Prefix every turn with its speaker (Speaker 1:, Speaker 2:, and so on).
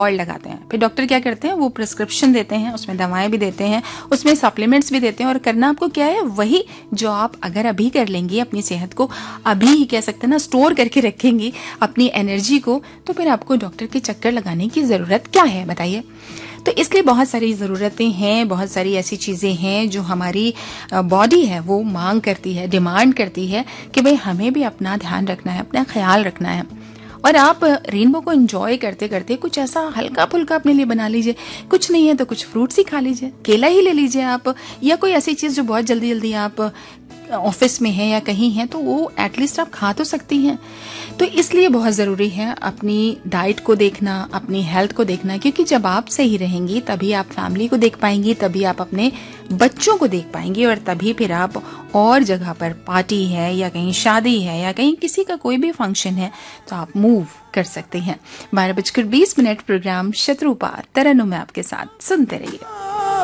Speaker 1: और लगाते हैं। फिर डॉक्टर क्या करते हैं, वो प्रिस्क्रिप्शन देते हैं, उसमें दवाएं भी देते हैं, उसमें सप्लीमेंट्स भी देते हैं। और करना आपको क्या है, वही जो आप अगर अभी कर लेंगी, अपनी सेहत को अभी ही कह सकते हैं ना स्टोर करके रखेंगी अपनी एनर्जी को, तो फिर आपको डॉक्टर के चक्कर लगाने की जरूरत क्या है बताइए। तो इसलिए बहुत सारी ज़रूरतें हैं, बहुत सारी ऐसी चीज़ें हैं जो हमारी बॉडी है वो मांग करती है, डिमांड करती है कि भाई हमें भी अपना ध्यान रखना है, अपना ख्याल रखना है। और आप रेनबो को एंजॉय करते करते कुछ ऐसा हल्का फुल्का अपने लिए बना लीजिए। कुछ नहीं है तो कुछ फ्रूट्स ही खा लीजिए, केला ही ले लीजिए आप, या कोई ऐसी चीज़ जो बहुत जल्दी जल्दी आप ऑफिस में है या कहीं है तो वो एटलीस्ट आप खा तो सकती हैं। तो इसलिए बहुत ज़रूरी है अपनी डाइट को देखना, अपनी हेल्थ को देखना, क्योंकि जब आप सही रहेंगी तभी आप फैमिली को देख पाएंगी, तभी आप अपने बच्चों को देख पाएंगी, और तभी फिर आप और जगह पर पार्टी है या कहीं शादी है या कहीं किसी का कोई भी फंक्शन है तो आप मूव कर सकते हैं। 12:20 प्रोग्राम शत्रुपात तरन्नुम में आपके साथ, सुनते रहिए।